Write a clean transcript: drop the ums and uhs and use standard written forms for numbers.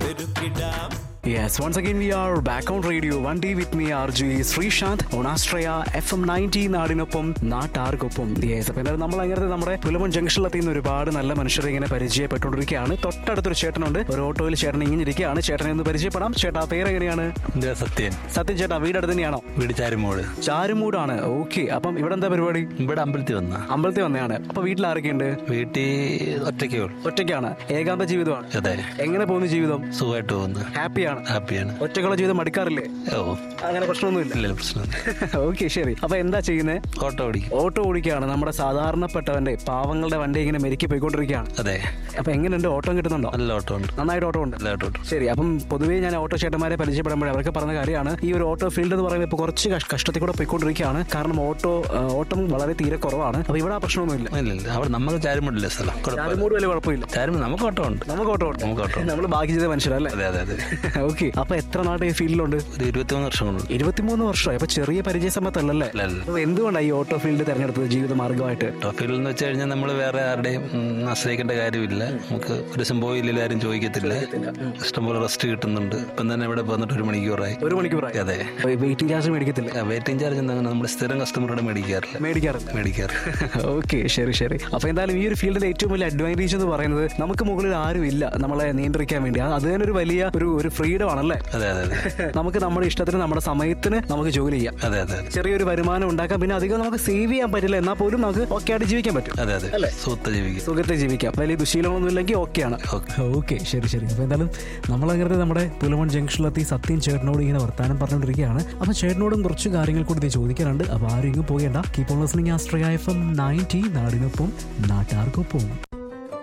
Yes, once again we are back on radio 1D with me RJ Srishant on Astraya FM 90 നാടിനൊപ്പം നാട്ടാർക്കൊപ്പം. Yes, അപ്പോൾ എന്തായാലും നമ്മൾ അങ്ങനെ നമ്മുടെ പുലമൺ ജംഗ്ഷനിലെത്തി നിന്ന് ഒരുപാട് നല്ല മനുഷ്യരെ ഇങ്ങനെ പരിചയപ്പെട്ടുകൊണ്ടിരിക്കുകയാണ്. തൊട്ടടുത്തൊരു ചേട്ടനുണ്ട്, ഒരു ഓട്ടോയിൽ ചേട്ടൻ ഇങ്ങനെ ഇരിക്കുകയാണ്. ചേട്ടനെ ഒന്ന് പരിചയപ്പെടാം. ചേട്ടാ പേര് എങ്ങനെയാണ്? സത്യൻ. സത്യൻ ചേട്ടാ, വീട് അടുത്ത് തന്നെയാണോ? വീട് ചാരുമൂട്. ചാരുമൂടാണ്. ഓക്കെ. അപ്പം ഇവിടെ എന്താ പരിപാടി? ഇവിടെ അമ്പലത്തിൽ വന്നതാണ്. അപ്പൊ വീട്ടിൽ ആരൊക്കെയുണ്ട്? വീട്ടിൽ ഒറ്റയ്ക്കാണ്. ഏകാന്ത ജീവിതമാണ്. അതെ. എങ്ങനെ പോകുന്നു ജീവിതം? സുഖമായിട്ട് പോകുന്നു. ഹാപ്പിയാണ്. ഒറ്റക്കുള്ള ജീവിതം മടുക്കാറില്ലേ? അങ്ങനെ പ്രശ്നമൊന്നുമില്ല. ഓക്കെ, ശരി. അപ്പൊ എന്താ ചെയ്യുന്നത്? ഓട്ടോ ഓടിക്കുകയാണ്. നമ്മുടെ സാധാരണപ്പെട്ടവന്റെ പാവങ്ങളുടെ വണ്ടി ഇങ്ങനെ മെരുക്കി പോയിക്കൊണ്ടിരിക്കുകയാണ്. അതെ. അപ്പൊ എങ്ങനെയുണ്ട്? ഓട്ടം കിട്ടുന്നുണ്ടോ? നല്ല ഓട്ടോ ഉണ്ട്. നന്നായിട്ട് ഓട്ടോ ഉണ്ട്. ശരി. അപ്പം പൊതുവേ ഞാൻ ഓട്ടോ ചേട്ടന്മാരെ പരിചയപ്പെടുമ്പോൾ അവർക്ക് പറഞ്ഞ കാര്യമാണ്, ഈ ഒരു ഓട്ടോ ഫീൽഡ് എന്ന് പറയുമ്പോൾ ഇപ്പൊ കുറച്ച് കഷ്ടത്തിൽ കൂടെ പോയിക്കൊണ്ടിരിക്കുകയാണ്. കാരണം ഓട്ടം വളരെ തീരെ കുറവാണ്. അപ്പൊ ഇവിടെ ആ പ്രശ്നമൊന്നുമില്ല. അവിടെ നമുക്ക് ചാരുമൂടില്ല സ്ഥലം. ചാരുമൂട് വലിയ കുഴപ്പമില്ല. നമുക്ക് ഓട്ടോ ഉണ്ട്. നമ്മൾ ബാക്കി ചെയ്ത മനുഷ്യരല്ലേ? അതെ. ഓക്കെ. അപ്പൊ എത്ര നാട്ട് ഈ ഫീൽഡിലുണ്ട്? 23 വർഷം കൊണ്ട്. 23 വർഷമായി. അപ്പൊ ചെറിയ പരിചയസമ്പത്തല്ലേ? എന്തുകൊണ്ടാണ് ഈ ഓട്ടോ ഫീൽഡ് തെരഞ്ഞെടുത്തത് ജീവിത മാർഗമായിട്ട്? ഓട്ടോ ഫീൽഡ് എന്ന് വെച്ച് കഴിഞ്ഞാൽ നമ്മൾ വേറെ ആരുടെയും ആശ്രയിക്കേണ്ട കാര്യമില്ല. നമുക്ക് ഒരു സംഭവം ഇല്ല, ആരും ചോദിക്കത്തില്ല. ഇഷ്ടംപോലെ റെസ്റ്റ് കിട്ടുന്നുണ്ട്. ഇപ്പം തന്നെ ഇവിടെ വന്നിട്ട് 1 മണിക്കൂറായി. അതെ. Waiting charge മേടിക്കത്തില്ല? വെയിറ്റിംഗ് ചാർജ് എന്താണ് നമ്മൾ സ്ഥിരം കസ്റ്റമറുടെ മേടിക്കാറില്ല. ഓക്കെ, ശരി. അപ്പൊ എന്തായാലും ഈ ഒരു ഫീൽഡിന്റെ ഏറ്റവും വലിയ അഡ്വാൻറ്റേജ് എന്ന് പറയുന്നത് നമുക്ക് മുകളിൽ ആരും ഇല്ല നമ്മളെ നിയന്ത്രിക്കാൻ വേണ്ടി. അത് തന്നെ ഒരു വലിയ ഒരു ഫ്രീഡം ആണല്ലേ? അതെ. നമുക്ക് നമ്മുടെ ഇഷ്ടത്തിന് നമ്മുടെ സമയത്തിന് നമുക്ക് ജോലി ചെയ്യാം. അതെ. ചെറിയൊരു വരുമാനം ഉണ്ടാക്കാം. പിന്നെ അധികം നമുക്ക് സേവ് ചെയ്യാൻ പറ്റില്ല, എന്നാൽ പോലും നമുക്ക് ഓക്കെ ആയിട്ട് ജീവിക്കാൻ പറ്റും. അതെ. സുഖത്തെ ജീവിക്കാം. വലിയ ദുശീലമൊന്നും ഇല്ലെങ്കിൽ ഓക്കെയാണ്. ഓക്കെ, ശരി. അപ്പൊ എന്തായാലും നമ്മളങ്ങനെ നമ്മുടെ പുലമൺ ജംഗ്ഷനിലെത്തി സത്യം ചേട്ടനോട് ഇങ്ങനെ വർത്താനം പറഞ്ഞുകൊണ്ടിരിക്കുകയാണ്. അപ്പൊ ചേട്ടനോടും കുറച്ച് കാര്യങ്ങൾ കൂടി ചോദിക്കാനുണ്ട്. അപ്പൊ ആരും ഇങ്ങ് പോകേണ്ട. കീപ് ഓൺ ലിസണിംഗ് ആസ്ട്രയ FM 90 നാടിനൊപ്പം നാട്ടാർക്കൊപ്പം.